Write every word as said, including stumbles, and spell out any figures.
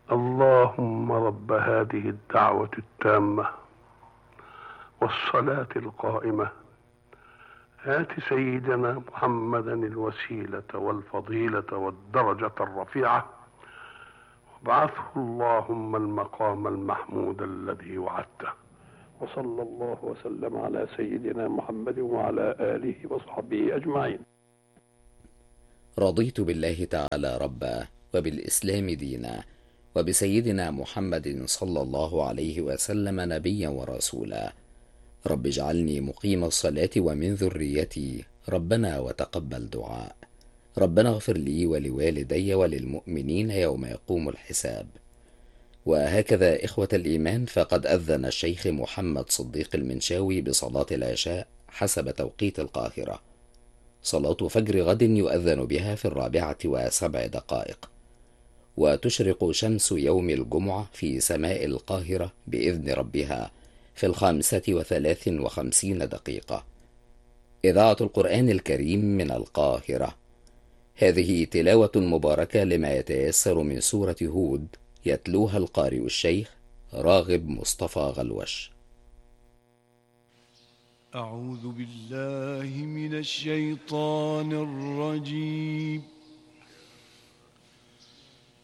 اللهم رب هذه الدعوة التامة والصلاة القائمة آت سيدنا محمدا الوسيلة والفضيلة والدرجة الرفيعة وابعثه اللهم المقام المحمود الذي وعدته. وصلى الله وسلم على سيدنا محمد وعلى آله وصحبه أجمعين. رضيت بالله تعالى ربا وبالإسلام دينا وبسيدنا محمد صلى الله عليه وسلم نبيا ورسولا. رب اجعلني مقيم الصلاة ومن ذريتي ربنا وتقبل دعاء. ربنا اغفر لي ولوالدي وللمؤمنين يوم يقوم الحساب. وهكذا إخوة الإيمان، فقد أذن الشيخ محمد صديق المنشاوي بصلاة العشاء حسب توقيت القاهرة. صلاة فجر غد يؤذن بها في الرابعة وسبع دقائق، وتشرق شمس يوم الجمعة في سماء القاهرة بإذن ربها في الخامسة وثلاث وخمسين دقيقة. إذاعة القرآن الكريم من القاهرة. هذه تلاوة مباركة لما يتيسر من سورة هود، يتلوها القارئ الشيخ راغب مصطفى غلوش. أعوذ بالله من الشيطان الرجيم.